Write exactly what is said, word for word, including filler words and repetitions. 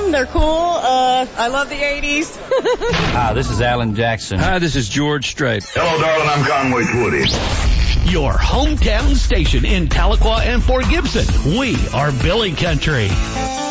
them. They're cool. Uh, I love the eighties. Hi, this is Alan Jackson. Hi, this is George Strait. Hello, darling. I'm Conway Twitty. Your hometown station in Tahlequah and Fort Gibson. We are Billy Country.